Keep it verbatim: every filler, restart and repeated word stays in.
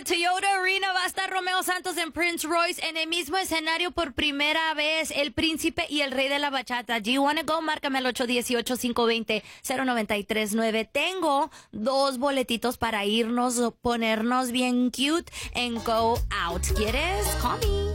the Toyota Arena va a estar Romeo Santos en Prince Royce en el mismo escenario por primera vez. El príncipe y el rey de la bachata. Do you wanna go? Márcame al ocho uno ocho, cinco dos cero, cero nueve tres nueve. Tengo dos boletitos para irnos, ponernos bien cute en Go Out. ¿Quieres? Call me.